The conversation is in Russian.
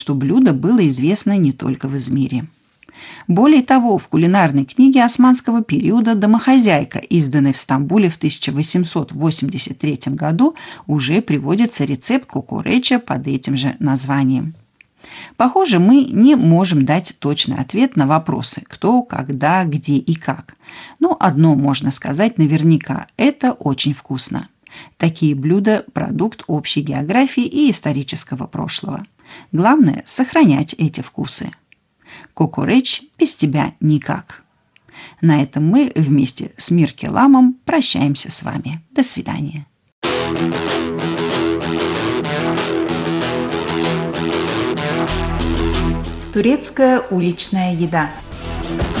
что блюдо было известно не только в Измире. Более того, в кулинарной книге османского периода «Домохозяйка», изданной в Стамбуле в 1883 году, уже приводится рецепт кукуреча под этим же названием. Похоже, мы не можем дать точный ответ на вопросы «кто», «когда», «где» и «как». Но одно можно сказать наверняка – это очень вкусно. Такие блюда – продукт общей географии и исторического прошлого. Главное – сохранять эти вкусы. Кукуреч без тебя никак. На этом мы вместе с Миркеламом прощаемся с вами. До свидания. Турецкая уличная еда.